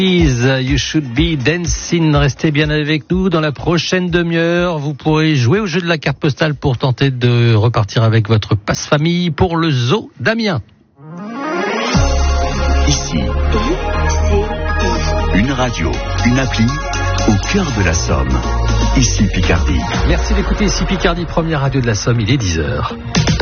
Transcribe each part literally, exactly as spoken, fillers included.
You should be dancing. Restez bien avec nous. Dans la prochaine demi-heure, vous pourrez jouer au jeu de la carte postale pour tenter de repartir avec votre passe-famille pour le zoo d'Amiens. Ici, une radio, une appli au cœur de la Somme. Ici Picardie. Merci d'écouter Ici Picardie, première radio de la Somme. Il est dix heures.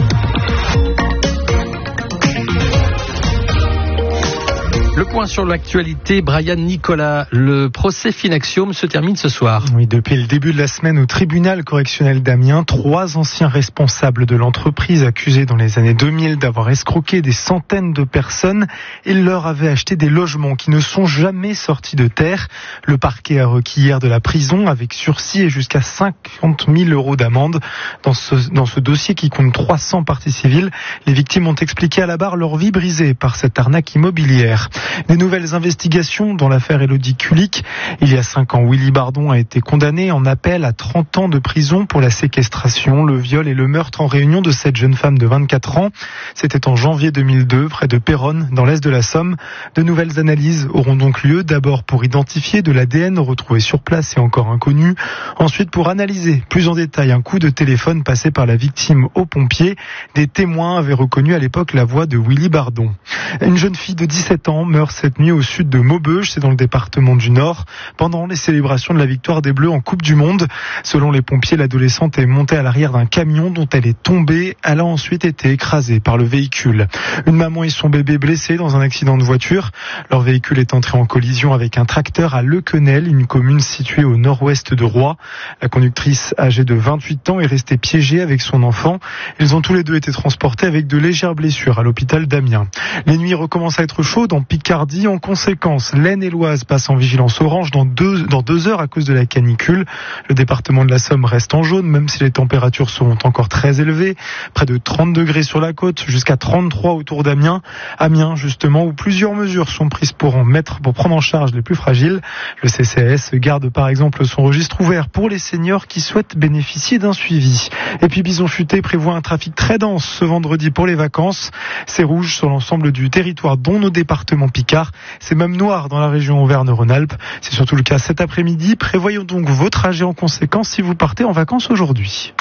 Le point sur l'actualité, Brian Nicolas. Le procès Finaxium se termine ce soir. Oui, depuis le début de la semaine au tribunal correctionnel d'Amiens, trois anciens responsables de l'entreprise accusés dans les années deux mille d'avoir escroqué des centaines de personnes. Ils leur avaient acheté des logements qui ne sont jamais sortis de terre. Le parquet a requis hier de la prison avec sursis et jusqu'à cinquante mille euros d'amende. Dans ce, dans ce dossier qui compte trois cents parties civiles, les victimes ont expliqué à la barre leur vie brisée par cette arnaque immobilière. Des nouvelles investigations dans l'affaire Élodie Kulik. Il y a cinq ans, Willy Bardon a été condamné en appel à trente ans de prison pour la séquestration, le viol et le meurtre en réunion de cette jeune femme de vingt-quatre ans. C'était en janvier deux mille deux, près de Péronne, dans l'est de la Somme. De nouvelles analyses auront donc lieu, d'abord pour identifier de l'A D N retrouvé sur place et encore inconnu. Ensuite pour analyser plus en détail un coup de téléphone passé par la victime aux pompiers. Des témoins avaient reconnu à l'époque la voix de Willy Bardon. Une jeune fille de dix-sept ans meurt cette nuit au sud de Maubeuge, c'est dans le département du Nord, pendant les célébrations de la victoire des Bleus en Coupe du Monde. Selon les pompiers, l'adolescente est montée à l'arrière d'un camion dont elle est tombée. Elle a ensuite été écrasée par le véhicule. Une maman et son bébé blessés dans un accident de voiture. Leur véhicule est entré en collision avec un tracteur à Lequenel, une commune située au nord-ouest de Roye. La conductrice, âgée de vingt-huit ans, est restée piégée avec son enfant. Ils ont tous les deux été transportés avec de légères blessures à l'hôpital d'Amiens. Les nuits recommencent à être chaudes en Picardie. En conséquence, l'Aisne et l'Oise passent en vigilance orange dans deux, dans deux heures à cause de la canicule. Le département de la Somme reste en jaune, même si les températures seront encore très élevées. Près de trente degrés sur la côte, jusqu'à trente-trois autour d'Amiens. Amiens, justement, où plusieurs mesures sont prises pour en mettre, pour prendre en charge les plus fragiles. Le C C A S garde par exemple son registre ouvert pour les seniors qui souhaitent bénéficier d'un suivi. Et puis Bison Futé prévoit un trafic très dense ce vendredi pour les vacances. C'est rouge sur l'ensemble du territoire, dont nos départements picards. C'est même noir dans la région Auvergne-Rhône-Alpes. C'est surtout le cas cet après-midi. Prévoyons donc vos trajets en conséquence si vous partez en vacances aujourd'hui.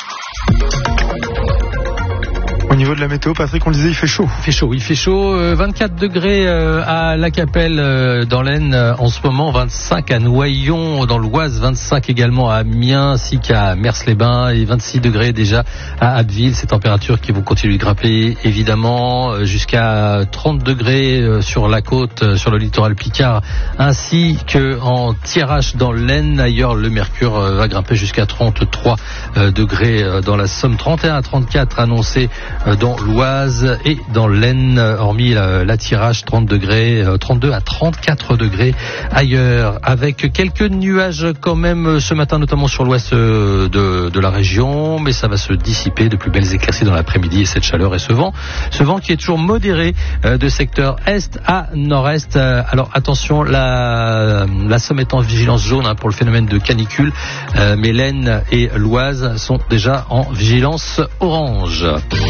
Au niveau de la météo, Patrick, on le disait, il fait chaud. Il fait chaud, il fait chaud. Euh, vingt-quatre degrés euh, à La Capelle euh, dans l'Aisne euh, en ce moment, vingt-cinq à Noyon dans l'Oise, vingt-cinq également à Amiens, ainsi qu'à Mers-les-Bains et vingt-six degrés déjà à Abbeville. Ces températures qui vont continuer de grimper évidemment euh, jusqu'à trente degrés euh, sur la côte, euh, sur le littoral picard, ainsi qu'en Thiérache dans l'Aisne. Ailleurs, le mercure euh, va grimper jusqu'à trente-trois euh, degrés euh, dans la Somme, trente et un à trente-quatre annoncés dans l'Oise et dans l'Aisne, hormis la, la Thiérache, trente degrés, trente-deux à trente-quatre degrés ailleurs, avec quelques nuages quand même ce matin, notamment sur l'ouest de, de la région, mais ça va se dissiper, de plus belles éclaircies dans l'après-midi et cette chaleur et ce vent, ce vent qui est toujours modéré de secteur est à nord-est. Alors attention, la, la Somme est en vigilance jaune hein, pour le phénomène de canicule, mais l'Aisne et l'Oise sont déjà en vigilance orange.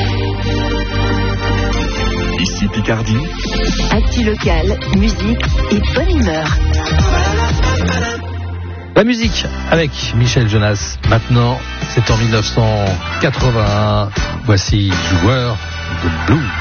Ici Picardie. Actu locale, musique et bonne humeur. La musique avec Michel Jonas. Maintenant, c'est en mille neuf cent quatre-vingt-un. Voici joueur de blues.